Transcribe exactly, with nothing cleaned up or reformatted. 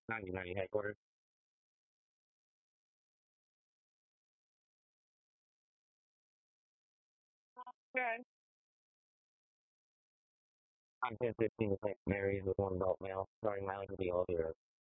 ninety ninety headquarters. Okay. I'm ten fifteen to Saint Mary's with one adult male. Starting mileage will be all zero.